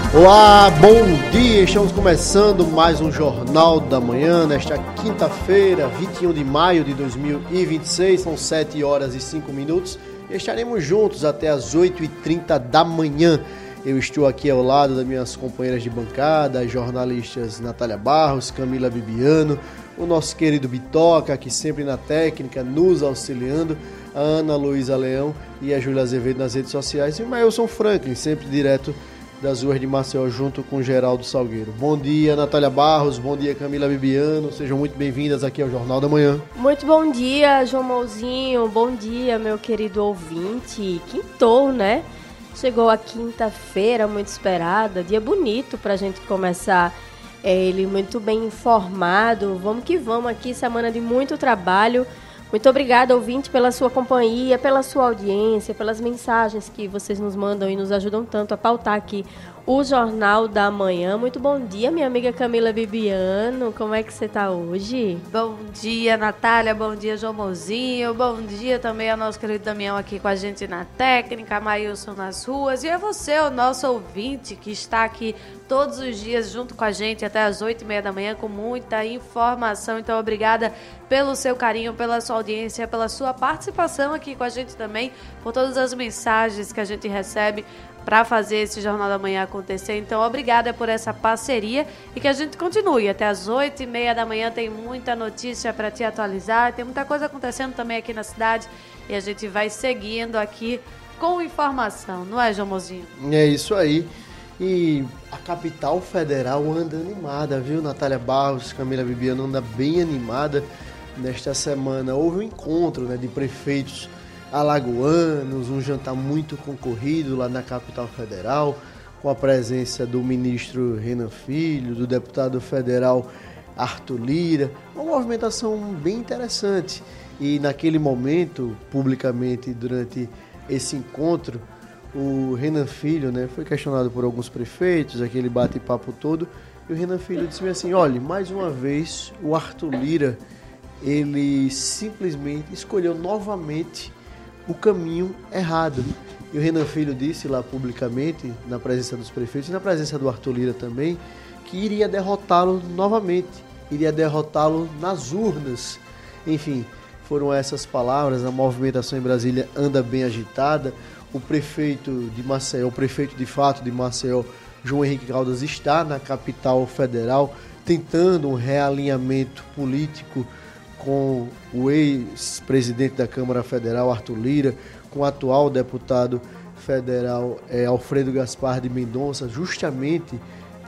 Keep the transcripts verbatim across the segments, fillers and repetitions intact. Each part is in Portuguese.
Olá, bom dia, estamos começando mais um Jornal da Manhã, nesta quinta-feira, vinte e um de maio de dois mil e vinte e seis, são sete horas e cinco minutos, e estaremos juntos até as oito e trinta da manhã. Eu estou aqui ao lado das minhas companheiras de bancada, as jornalistas Natália Barros, Camila Bibiano, o nosso querido Bitoca, aqui sempre na técnica, nos auxiliando, a Ana Luísa Leão e a Júlia Azevedo nas redes sociais, e o Mailson Franklin, sempre direto das ruas de Maceió, junto com Geraldo Salgueiro. Bom dia, Natália Barros, bom dia, Camila Bibiano, sejam muito bem-vindas aqui ao Jornal da Manhã. Muito bom dia, João Mouzinho, bom dia, meu querido ouvinte. Quintou, né? Chegou a quinta-feira, muito esperada, dia bonito pra gente começar é, ele muito bem informado. Vamos que vamos aqui, semana de muito trabalho. Muito obrigada, ouvinte, pela sua companhia, pela sua audiência, pelas mensagens que vocês nos mandam e nos ajudam tanto a pautar aqui o Jornal da Manhã. Muito bom dia, minha amiga Camila Bibiano. Como é que você está hoje? Bom dia, Natália. Bom dia, João Mozinho. Bom dia também ao nosso querido Damião aqui com a gente na técnica, Mailson nas ruas. E é você, o nosso ouvinte, que está aqui todos os dias junto com a gente até as oito e meia da manhã com muita informação. Então, obrigada pelo seu carinho, pela sua audiência, pela sua participação aqui com a gente também, por todas as mensagens que a gente recebe para fazer esse Jornal da Manhã acontecer. Então, obrigada por essa parceria e que a gente continue. Até as oito e meia da manhã tem muita notícia para te atualizar, tem muita coisa acontecendo também aqui na cidade e a gente vai seguindo aqui com informação, não é, João Mozinho? É isso aí. E a capital federal anda animada, viu, Natália Barros, Camila Bibiano anda bem animada nesta semana. Houve um encontro, né, de prefeitos alagoanos, um jantar muito concorrido lá na capital federal, com a presença do ministro Renan Filho, do deputado federal Arthur Lira, uma movimentação bem interessante. E naquele momento, publicamente, durante esse encontro, o Renan Filho, né, foi questionado por alguns prefeitos, aquele bate-papo todo, e o Renan Filho disse assim: olha, mais uma vez o Arthur Lira, ele simplesmente escolheu novamente o caminho errado. E o Renan Filho disse lá publicamente, na presença dos prefeitos e na presença do Arthur Lira também, que iria derrotá-lo novamente, iria derrotá-lo nas urnas. Enfim, foram essas palavras. A movimentação em Brasília anda bem agitada. O prefeito de Maceió, o prefeito de fato de Maceió, João Henrique Caldas, está na capital federal tentando um realinhamento político com o ex-presidente da Câmara Federal, Arthur Lira, com o atual deputado federal é, Alfredo Gaspar de Mendonça, justamente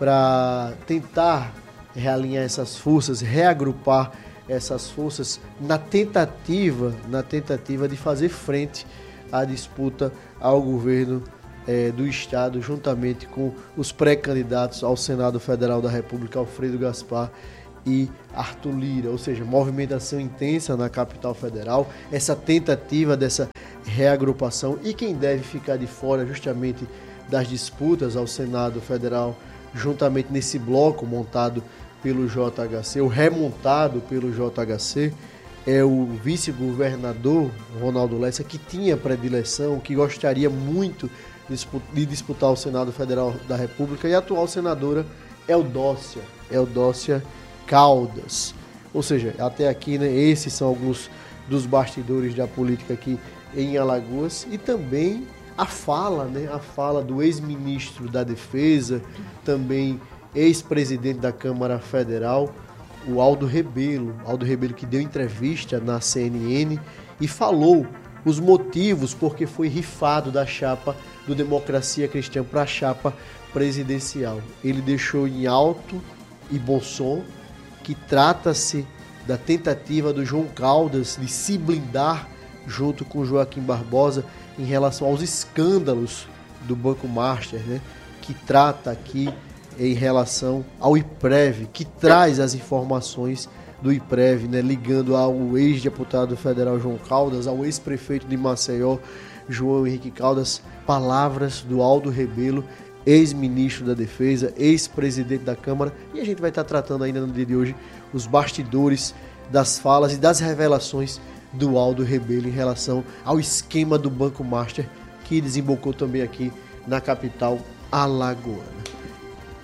para tentar realinhar essas forças, reagrupar essas forças na tentativa, na tentativa de fazer frente à disputa ao governo é, do Estado, juntamente com os pré-candidatos ao Senado Federal da República, Alfredo Gaspar e Arthur Lira, ou seja, movimentação intensa na capital federal, essa tentativa dessa reagrupação, e quem deve ficar de fora justamente das disputas ao Senado Federal, juntamente nesse bloco montado pelo J H C, ou remontado pelo J H C, é o vice-governador Ronaldo Lessa, que tinha predileção, que gostaria muito de disputar o Senado Federal da República, e a atual senadora Eudócia, Eudócia Caldas. Ou seja, até aqui, né, esses são alguns dos bastidores da política aqui em Alagoas, e também a fala, né, a fala do ex-ministro da Defesa, também ex-presidente da Câmara Federal, o Aldo Rebelo, Aldo Rebelo, que deu entrevista na C N N e falou os motivos porque foi rifado da chapa do Democracia Cristã para a chapa presidencial. Ele deixou em alto e bom som que trata-se da tentativa do João Caldas de se blindar junto com Joaquim Barbosa em relação aos escândalos do Banco Master, né, que trata aqui em relação ao IPREV, que traz as informações do IPREV, né, ligando ao ex-deputado federal João Caldas, ao ex-prefeito de Maceió, João Henrique Caldas, palavras do Aldo Rebelo, ex-ministro da Defesa, ex-presidente da Câmara, e a gente vai estar tratando ainda no dia de hoje os bastidores das falas e das revelações do Aldo Rebelo em relação ao esquema do Banco Master, que desembocou também aqui na capital alagoana.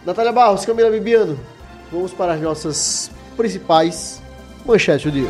Natália Barros, Camila Bibiano, vamos para as nossas principais manchetes do dia.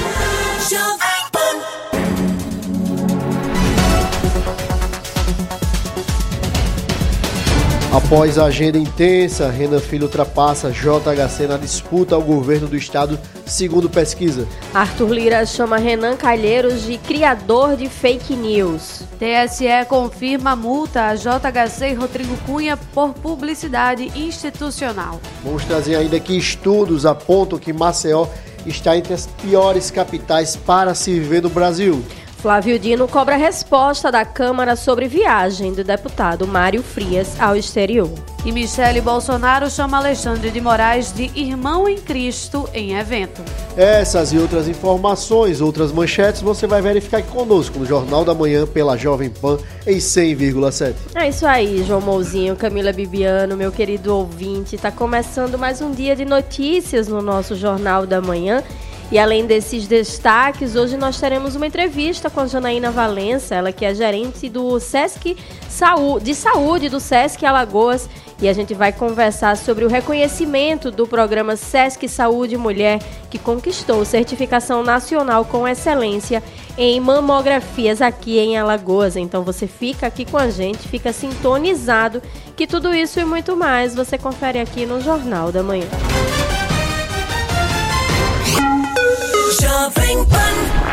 Após a agenda intensa, Renan Filho ultrapassa J H C na disputa ao governo do estado, segundo pesquisa. Arthur Lira chama Renan Calheiros de criador de fake news. T S E confirma multa a J H C e Rodrigo Cunha por publicidade institucional. Vamos trazer ainda que estudos apontam que Maceió está entre as piores capitais para se viver no Brasil. Flávio Dino cobra resposta da Câmara sobre viagem do deputado Mário Frias ao exterior. E Michele Bolsonaro chama Alexandre de Moraes de irmão em Cristo em evento. Essas e outras informações, outras manchetes, você vai verificar aqui conosco no Jornal da Manhã pela Jovem Pan em cem vírgula sete. É isso aí, João Mouzinho, Camila Bibiano, meu querido ouvinte. Está começando mais um dia de notícias no nosso Jornal da Manhã. E além desses destaques, hoje nós teremos uma entrevista com a Janaína Valença, ela que é gerente do Sesc Saúde, de Saúde do Sesc Alagoas, e a gente vai conversar sobre o reconhecimento do programa Sesc Saúde Mulher, que conquistou certificação nacional com excelência em mamografias aqui em Alagoas. Então você fica aqui com a gente, fica sintonizado, que tudo isso e muito mais você confere aqui no Jornal da Manhã. Jovem Pan.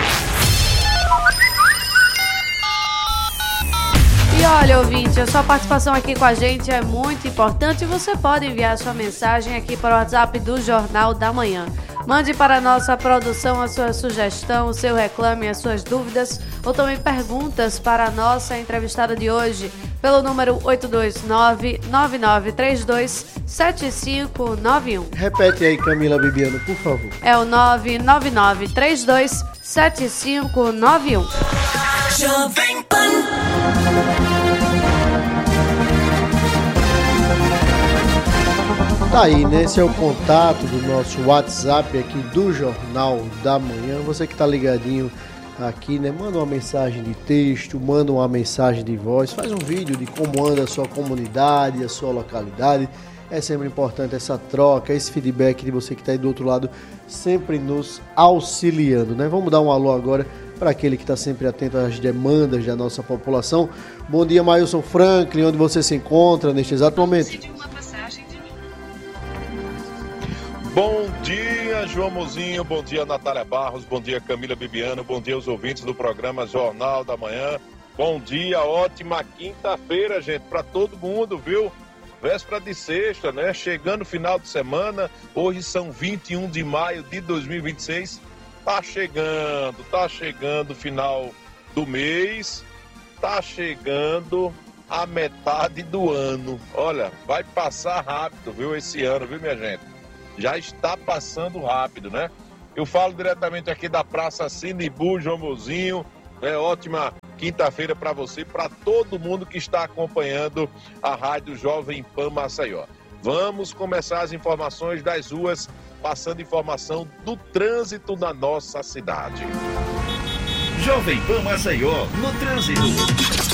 E olha, ouvinte, a sua participação aqui com a gente é muito importante e você pode enviar sua mensagem aqui para o WhatsApp do Jornal da Manhã. Mande para a nossa produção a sua sugestão, o seu reclame, as suas dúvidas ou também perguntas para a nossa entrevistada de hoje pelo número oito dois nove, nove nove três dois, sete cinco nove um. Repete aí, Camila Bibiano, por favor. É o nove nove nove três dois, sete cinco nove um. Jovem Pan. Tá aí, né? Esse é o contato do nosso WhatsApp aqui do Jornal da Manhã. Você que tá ligadinho aqui, né? Manda uma mensagem de texto, manda uma mensagem de voz, faz um vídeo de como anda a sua comunidade, a sua localidade. É sempre importante essa troca, esse feedback de você que tá aí do outro lado, sempre nos auxiliando, né? Vamos dar um alô agora para aquele que está sempre atento às demandas da nossa população. Bom dia, Mailson Franklin, onde você se encontra neste exato momento? Bom dia, João Mozinho, bom dia, Natália Barros, bom dia, Camila Bibiano, bom dia aos ouvintes do programa Jornal da Manhã. Bom dia, ótima quinta-feira, gente, para todo mundo, viu? Véspera de sexta, né? Chegando o final de semana, hoje são vinte e um de maio de dois mil e vinte e seis. Tá chegando, tá chegando o final do mês, tá chegando a metade do ano. Olha, vai passar rápido, viu, esse ano, viu, minha gente? Já está passando rápido, né? Eu falo diretamente aqui da Praça Sinibu, João Mozinho. É ótima quinta-feira para você, para todo mundo que está acompanhando a Rádio Jovem Pan Maceió. Vamos começar as informações das ruas, passando informação do trânsito na nossa cidade. Jovem Pan Maceió, no trânsito.